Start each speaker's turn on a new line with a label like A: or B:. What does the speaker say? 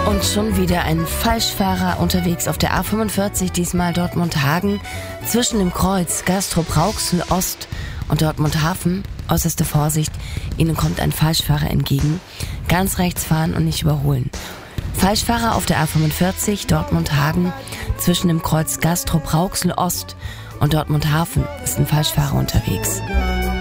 A: Und schon wieder ein Falschfahrer unterwegs auf der A45, diesmal Dortmund-Hagen, zwischen dem Kreuz Gastrop-Rauxel Ost und Dortmund-Hafen. Äußerste Vorsicht, Ihnen kommt ein Falschfahrer entgegen. Ganz rechts fahren und nicht überholen. Falschfahrer auf der A45, Dortmund-Hagen, zwischen dem Kreuz Gastrop-Rauxel Ost und Dortmund-Hafen ist ein Falschfahrer unterwegs.